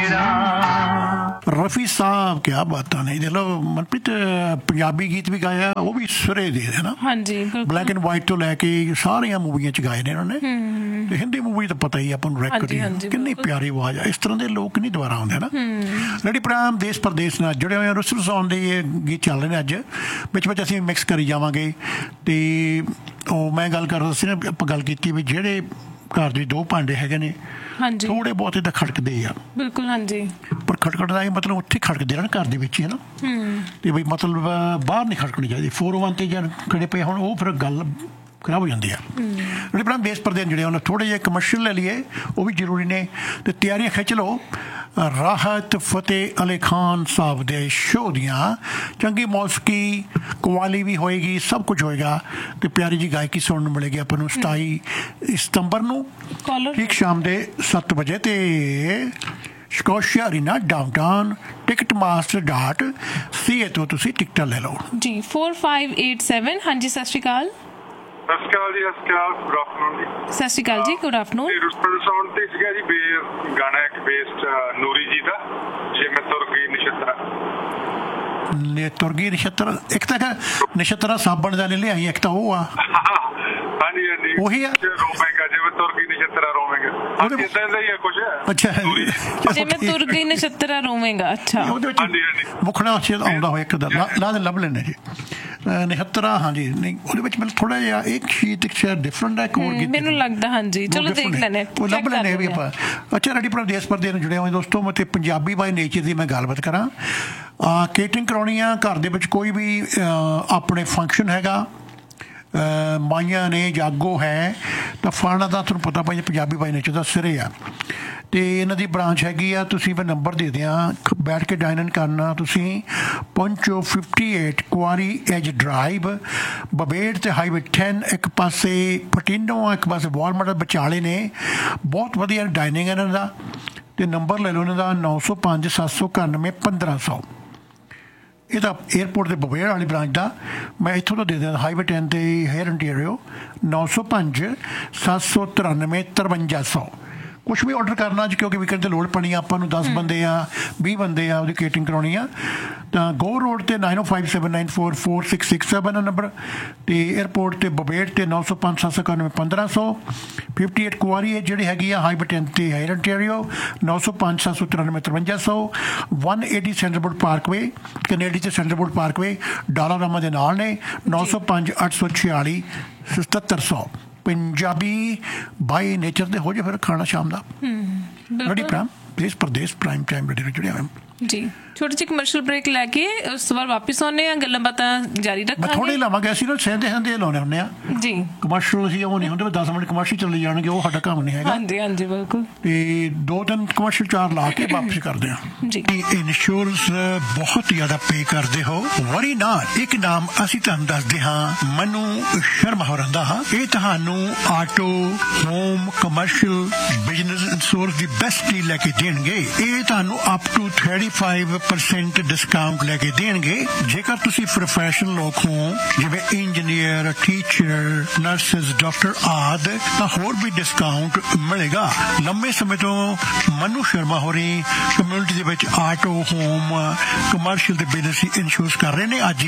रफी साहब क्या बातां ने देख लो मनप्रीत पंजाबी गीत भी गाया वो भी सुरे दे है ना हाँ जी ब्लैक एंड वाइट तो लैके सारिया मूवियां च गाए ने उन्होंने हिंदी मूवी तो पता ही अपन रिकॉर्ड कितनी प्यारी आवाज है इस तरह के लोग नहीं दोबारा आते ना रेडी प्रोग्राम देश परदेश नाल जुड़े हुए रुस रसाउण दे ये गीत चल रहे हैं अज विच असीं मिक्स करी जावांगे ते मैं गल कर रहा सी ना आपां गल कीती भी जेहड़े घर दे दो भांडे हैगे ने थोड़े बहुत इदा खड़कदे आ बिल्कुल हाँ जी पर खड़कण दा मतलब उत्थे खड़कदे ना घर दे विच है ना ते बई मतलब बाहर नहीं खड़कनी चाहिए 401 ते जन खड़े पे हुण वो फिर गल खराब हो जाती है जेह्ड़े भरा देश परदेश जुड़े उन्हें थोड़े जे कमर्शियल ले लिए वो भी जरूरी ने ते तैयारियां खिच लो राहत फतेह अली खान साहब दे शो दियां चंगी मौसीकी कवाली भी होएगी सब कुछ होएगा ते प्यारी जी गायकी सुनने मिलेगी अपन 27 सितंबर नूं ठीक शाम दे 7 बजे ते स्कॉशिया अरीना डाउनटाउन ticketmaster.ca तो तुसी टिकट ले लो जी 4587 हाँ जी सत श्री अकाल ਸਤਿ ਸ਼੍ਰੀ ਅਕਾਲ ਜੀ ਗੁੱਡ ਆਫਟਰਨੂਨ ਜੀ ਸਤਿ ਸ਼੍ਰੀ ਅਕਾਲ ਜੀ ਗੁੱਡ ਆਫਟਰਨੂਨ ਸਾਊਂਡ ਤੇ ਸੀਗਾ ਜੀ ਗਾਣਾ ਇੱਕ ਬੇਸਡ ਨੂਰੀ ਜੀ ਦਾ ਜੇ ਮੈਂ ਤੁਰ ਗਈ ਨਛੱਤਰਾ ਤੁਰ ਗਈ ਨਛੱਤਰਾ ਇੱਕ ਤਾਂ ਨਛੱਤਰਾ ਸਾਬਣ ਦਾ ਲੈ ਆਈ ਇੱਕ ਤਾਂ ਉਹ ਆ ਹਾਂਜੀ ਹਾਂਜੀ ਉਹੀ ਆ ਰੋਵੇਗਾ ਜੇ ਮੈਂ ਤੁਰ ਗਈ ਨਛੱਤਰਾ ਰੋਵੇਗਾ ਹਾਂਜੀ ਇਦਾਂ ਦਾ ਹੀ ਆ ਕੁਝ ਅੱਛਾ ਜੇ ਮੈਂ ਤੁਰ ਗਈ ਨਛੱਤਰਾ ਰੋਵੇਗਾ ਅੱਛਾ ਹਾਂਜੀ ਹਾਂਜੀ ਮੁਖੜਾ ਆਉਂਦਾ ਹੋਇਆ ਇੱਕ ਦਾ ਲਾ ਦੇ ਲੱਭ ਲੈਣੇ ਜੀ ਨਛੱਤਰਾ ਹਾਂਜੀ ਨਹੀਂ ਉਹਦੇ ਵਿੱਚ ਮੈਨੂੰ ਥੋੜਾ ਜਿਹਾ ਇੱਕ ਸ਼ੀਟ ਇੱਕ ਸ਼ੇਅਰ ਡਿਫਰੈਂਟ ਹੈ ਕੋਡ ਗੀਤ ਮੈਨੂੰ ਲੱਗਦਾ ਹਾਂਜੀ ਚਲੋ ਦੇਖ ਲੈਣੇ ਉਹ ਲੱਭ ਲੈਣੇ ਵੀ ਆਪਾਂ ਅੱਛਾ ਰੈਡੀ ਪ੍ਰੋ ਦੇਸ਼ ਪਰਦੇਸ ਨਾਲ ਜੁੜੇ ਹੋਏ ਦੋਸਤੋ ਮੈਂ ਤੇ ਪੰਜਾਬੀ ਬਾਈ ਨੇਚਰ ਦੀ ਮੈਂ ਗੱਲਬਾਤ ਕਰਾਂ ਕੇਟਰਿੰਗ ਕਰਾਉਣੀ ਆ ਘਰ ਦੇ ਵਿੱਚ ਕੋਈ ਵੀ ਆਪਣੇ ਫੰਕਸ਼ਨ ਹੈਗਾ ਮਾਈਆਂ ਨੇ ਜਾਗੋ ਹੈ ਤਾਂ ਫਲਾਣਾ ਦਾ ਤੁਹਾਨੂੰ ਪਤਾ ਭਾਈ ਪੰਜਾਬੀ ਬਾਈ ਨੇਚਰ ਦਾ ਸਿਰੇ ਆ ਤੇ ਇਹਨਾਂ ਦੀ ਬ੍ਰਾਂਚ ਹੈਗੀ ਆ ਤੁਸੀਂ ਮੈਂ ਨੰਬਰ ਦੇ ਦਿਆਂ ਬੈਠ ਕੇ ਡਾਈਨ ਇਨ ਕਰਨਾ ਤੁਸੀਂ ਪਹੁੰਚੋ 58 ਕੁਆਰੀ ਐਜ ਡਰਾਈਵ ਬਬੇੜ ਤੇ ਹਾਈਵੇ 10 ਇੱਕ ਪਾਸੇ ਪਟਿੰਡੋ ਇੱਕ ਪਾਸੇ ਵਾਲਮਾਰਟ ਵਿਚਾਲੇ ਨੇ ਬਹੁਤ ਵਧੀਆ ਡਾਈਨਿੰਗ ਇਹਨਾਂ ਦਾ ਤੇ ਨੰਬਰ ਲੈ ਲਓ ਇਹਨਾਂ ਦਾ 905 791 1500 ਇਹਦਾ ਏਅਰਪੋਰਟ ਦੇ ਬਬੇੜ ਵਾਲੀ ਬ੍ਰਾਂਚ ਦਾ ਮੈਂ ਇੱਥੋਂ ਦਾ ਦੇ ਦਿਆਂ ਹਾਈਵੇ 10 ਤੇ ਹੇਅਰ ਇੰਟੀਰੀਅਰ 905 793 5300 कुछ भी ऑर्डर करना क्योंकि वीकेंड से लोड़ पनी ਆਪਾਂ ਨੂੰ 10 ਬੰਦੇ ਆ 20 ਬੰਦੇ ਆ ਉਹਦੀ ਕੇਟਰਿੰਗ ਕਰਾਉਣੀ ਆ ਤਾਂ ਗੋ ਰੋਡ ਤੇ 9057944667 ਨੰਬਰ ਤੇ 에어ਪੋਰਟ ਤੇ ਬਬੇੜ ਤੇ 905-791-1500 58 ਕੁਆਰੀ ਜਿਹੜੀ ਹੈਗੀ ਆ ਹਾਈਵੇ 10 ਤੇ ਹਾਇਰ ਇੰਟੀਰੀਅਰ 905-793-5300 180 ਸੈਂਟਰਬੋਰਡ ਪਾਰਕਵੇ ਕੈਨੇਡੀ ਤੇ ਸੈਂਟਰਬੋਰਡ ਪਾਰਕਵੇ ਡਾਲਾਰਾਮਾ ਦੇ ਨਾਲ ਨੇ 905-846-7700 पंजाबी बाई नेचर दे हो जाए फिर खाना शाम का रेडी प्राइम देश प्रदेश प्राइम टाइम रेडी जुड़े हुए जी छोटी जी कमर्शियल ब्रेक लैके उस बार वापस आने गल्लां बातां जारी रखांगे थोड़े लावांगे ਅਸੀਂ ਨਾ ਸਹਿੰਦੇ ਹੁੰਦੇ ਲਾਉਣੇ ਹੁੰਦੇ ਆ ਜੀ ਕਮਰਸ਼ੀਅਲ ਅਸੀਂ ਉਹ ਨਹੀਂ ਹੁੰਦੇ 10 ਮਿੰਟ ਕਮਰਸ਼ੀਅਲ ਚੱਲੀ ਜਾਣਗੇ ਉਹ ਸਾਡਾ ਕੰਮ ਨਹੀਂ ਹੈਗਾ ਹਾਂਜੀ ਹਾਂਜੀ ਬਿਲਕੁਲ ਤੇ 2-3 ਕਮਰਸ਼ੀਅਲ 4 ਲਾ ਕੇ ਵਾਪਸ ਕਰਦੇ ਆ ਜੀ ਇੰਸ਼ੋਰੈਂਸ ਬਹੁਤ ਜ਼ਿਆਦਾ ਪੇ ਕਰਦੇ ਹੋ ਵਰੀ ਨਾਟ ਇੱਕ ਨਾਮ ਅਸੀਂ ਤੁਹਾਨੂੰ ਦੱਸਦੇ ਹਾਂ ਮਨੂ ਸ਼ਰਮਾ ਹੋਰਾਂ ਦਾ ਇਹ ਤੁਹਾਨੂੰ auto home commercial business insurance ਦੀ ਬੈਸਟ ਡੀਲ ਲੈ ਕੇ ਦੇਣਗੇ ਇਹ ਤੁਹਾਨੂੰ ਅਪ ਟੂ 35% ਡਿਸਕਾਊਂਟ ਲੈ ਕੇ ਦੇਣਗੇ ਜੇਕਰ ਤੁਸੀਂ ਪ੍ਰੋਫੈਸ਼ਨਲ ਲੋਕ ਹੋ ਜਿਵੇਂ ਇੰਜੀਨੀਅਰ ਟੀਚਰ ਨਰਸਿਸ ਡਾਕਟਰ ਆਦਿ ਤਾਂ ਹੋਰ ਵੀ ਡਿਸਕਾਊਂਟ ਮਿਲੇਗਾ ਲੰਮੇ ਸਮੇਂ ਤੋਂ ਮਨੂ ਸ਼ਰਮਾ ਹੋਰੀ ਕਮਿਊਨਿਟੀ ਦੇ ਵਿੱਚ ਆਟੋ ਹੋਮ ਕਮਰਸ਼ੀਅਲ ਦੇ ਬਿਜ਼ਨਸ ਇੰਸ਼ੋਰੈਂਸ ਕਰ ਰਹੇ ਨੇ ਅੱਜ